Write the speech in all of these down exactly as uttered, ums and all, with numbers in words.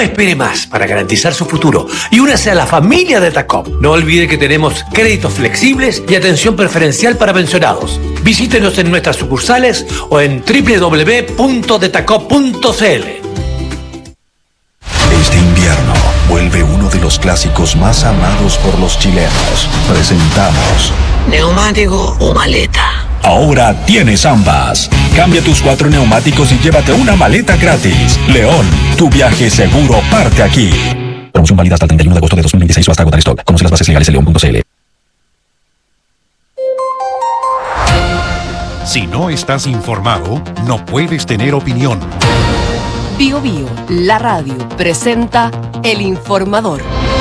espere más para garantizar su futuro y únase a la familia de Tacop. No olvide que tenemos créditos flexibles y atención preferencial para pensionados. Visítenos en nuestras sucursales o en doble u doble u doble u punto detacop punto c l. Este invierno vuelve uno de los clásicos más amados por los chilenos. Presentamos ¿neumático o maleta? Ahora tienes ambas. Cambia tus cuatro neumáticos y llévate una maleta gratis. León, tu viaje seguro parte aquí. Promoción válida hasta el treinta y uno de agosto de dos mil veintiséis o hasta agotar stock. Conoce las bases legales en león punto c l. Si no estás informado, no puedes tener opinión. Bio Bio, la radio, presenta El Informador.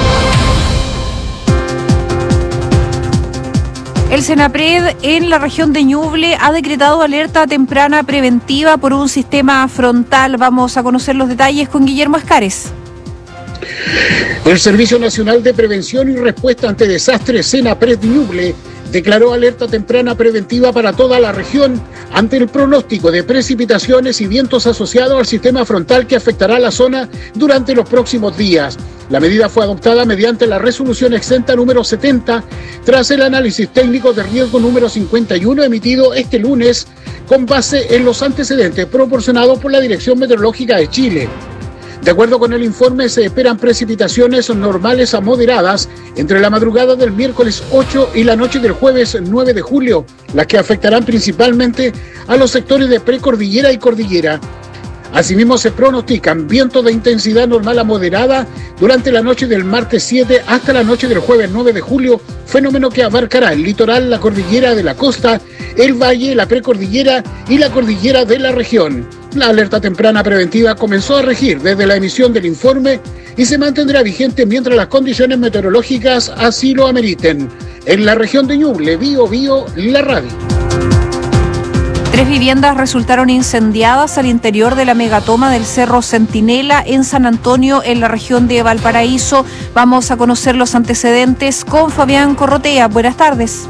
El Senapred en la región de Ñuble ha decretado alerta temprana preventiva por un sistema frontal. Vamos a conocer los detalles con Guillermo Escares. El Servicio Nacional de Prevención y Respuesta ante Desastres, Senapred Ñuble, declaró alerta temprana preventiva para toda la región ante el pronóstico de precipitaciones y vientos asociados al sistema frontal que afectará la zona durante los próximos días. La medida fue adoptada mediante la resolución exenta número setenta tras el análisis técnico de riesgo número cincuenta y uno emitido este lunes con base en los antecedentes proporcionados por la Dirección Meteorológica de Chile. De acuerdo con el informe, se esperan precipitaciones normales a moderadas entre la madrugada del miércoles ocho y la noche del jueves nueve de julio, las que afectarán principalmente a los sectores de precordillera y cordillera. Asimismo, se pronostican vientos de intensidad normal a moderada durante la noche del martes siete hasta la noche del jueves nueve de julio, fenómeno que abarcará el litoral, la cordillera de la costa, el valle, la precordillera y la cordillera de la región. La alerta temprana preventiva comenzó a regir desde la emisión del informe y se mantendrá vigente mientras las condiciones meteorológicas así lo ameriten. En la región de Ñuble, Bio Bio, la radio. Tres viviendas resultaron incendiadas al interior de la megatoma del Cerro Centinela en San Antonio, en la región de Valparaíso. Vamos a conocer los antecedentes con Fabián Corrotea. Buenas tardes.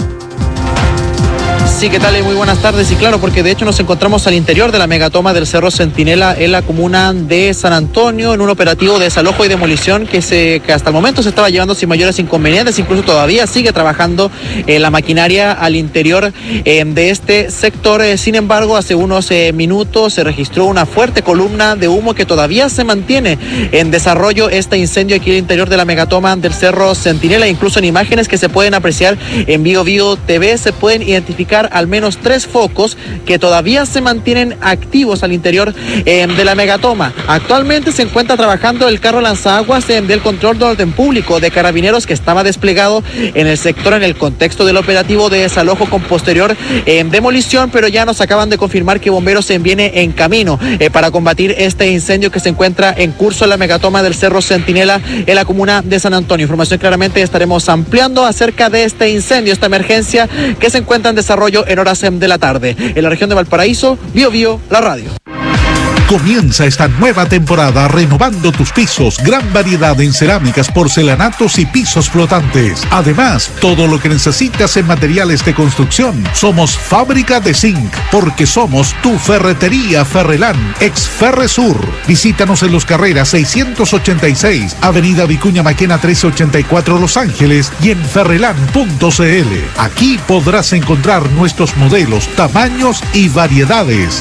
Sí, ¿qué tal? Muy buenas tardes. Y claro, porque de hecho nos encontramos al interior de la megatoma del Cerro Centinela en la comuna de San Antonio, en un operativo de desalojo y demolición que, se, que hasta el momento se estaba llevando sin mayores inconvenientes. Incluso todavía sigue trabajando eh, la maquinaria al interior eh, de este sector. Eh, sin embargo, hace unos eh, minutos se registró una fuerte columna de humo que todavía se mantiene en desarrollo este incendio aquí al interior de la megatoma del Cerro Centinela. Incluso en imágenes que se pueden apreciar en Bio Bio T V se pueden identificar al menos tres focos que todavía se mantienen activos al interior eh, de la megatoma. Actualmente se encuentra trabajando el carro lanzaguas eh, del control de orden público de Carabineros que estaba desplegado en el sector en el contexto del operativo de desalojo con posterior eh, demolición, pero ya nos acaban de confirmar que bomberos se viene en camino eh, para combatir este incendio que se encuentra en curso en la megatoma del Cerro Centinela en la comuna de San Antonio. Información claramente estaremos ampliando acerca de este incendio, esta emergencia que se encuentra en desarrollo en horas de la tarde. En la región de Valparaíso, Bio Bio, la radio. Comienza esta nueva temporada renovando tus pisos. Gran variedad en cerámicas, porcelanatos y pisos flotantes. Además, todo lo que necesitas en materiales de construcción. Somos Fábrica de Zinc, porque somos tu ferretería Ferrelán, ex Ferresur. Visítanos en Los Carreras seiscientos ochenta y seis, Avenida Vicuña Maquena trece ochenta y cuatro, Los Ángeles, y en ferrelán punto c l. Aquí podrás encontrar nuestros modelos, tamaños y variedades.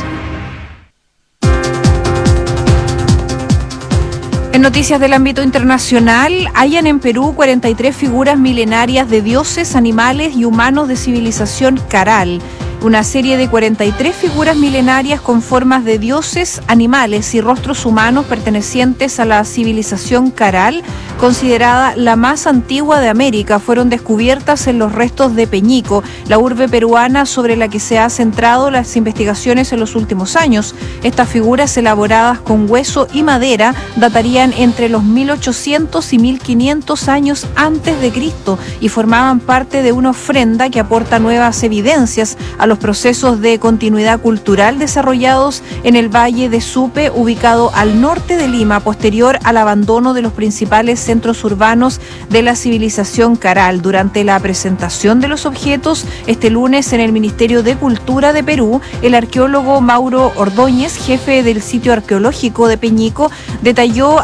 En noticias del ámbito internacional, hallan en Perú cuarenta y tres figuras milenarias de dioses, animales y humanos de civilización Caral. Una serie de cuarenta y tres figuras milenarias con formas de dioses, animales y rostros humanos pertenecientes a la civilización Caral, considerada la más antigua de América, fueron descubiertas en los restos de Peñico, la urbe peruana sobre la que se han centrado las investigaciones en los últimos años. Estas figuras, elaboradas con hueso y madera, datarían entre los mil ochocientos y mil quinientos años antes de Cristo y formaban parte de una ofrenda que aporta nuevas evidencias a los procesos de continuidad cultural desarrollados en el Valle de Supe, ubicado al norte de Lima, posterior al abandono de los principales centros urbanos de la civilización Caral. Durante la presentación de los objetos este lunes en el Ministerio de Cultura de Perú, el arqueólogo Mauro Ordóñez, jefe del sitio arqueológico de Peñico, detalló